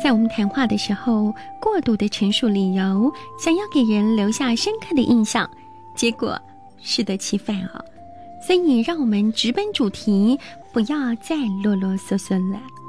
在我们谈话的时候过度的陈述理由，想要给人留下深刻的印象，结果适得其反哦。所以让我们直奔主题，不要再啰啰嗦嗦了。